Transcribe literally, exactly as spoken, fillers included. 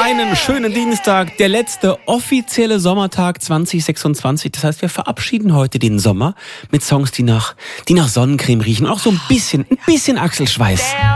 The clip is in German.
Einen schönen Dienstag, der letzte offizielle Sommertag zwanzig sechsundzwanzig. Das heißt, wir verabschieden heute den Sommer mit Songs, die nach, die nach Sonnencreme riechen. Auch so ein bisschen, ein bisschen Achselschweiß.